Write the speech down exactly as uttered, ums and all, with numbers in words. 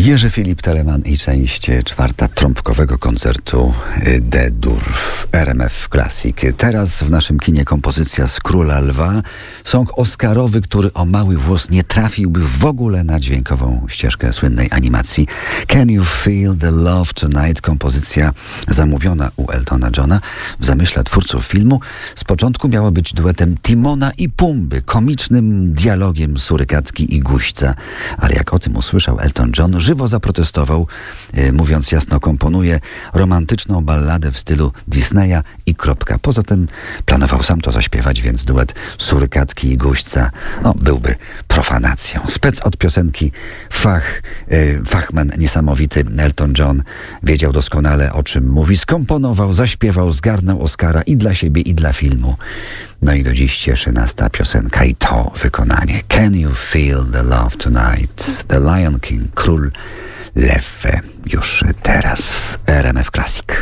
Jerzy Filip Telemann i część czwarta trąbkowego koncertu D-dur w R M F Classic. Teraz w naszym kinie kompozycja z Króla Lwa. Song oscarowy, który o mały włos nie trafiłby w ogóle na dźwiękową ścieżkę słynnej animacji. Can You Feel the Love Tonight? Kompozycja zamówiona u Eltona Johna. W zamyśle twórców filmu z początku miała być duetem Timona i Pumby, komicznym dialogiem surykatki i guźca. Ale jak o tym usłyszał Elton John, żywo zaprotestował, yy, mówiąc jasno, komponuje romantyczną balladę w stylu Disneya i kropka. Poza tym planował sam to zaśpiewać, więc duet surykatki i guźca no, byłby profanacją. Spec od piosenki, fach, yy, fachman niesamowity Elton John wiedział doskonale, o czym mówi. Skomponował, zaśpiewał, zgarnął Oscara i dla siebie, i dla filmu. No i do dziś cieszy nas ta piosenka i to wykonanie. Can You Feel the Love Tonight? The Lion King, Król Lew, już teraz w R M F Classic.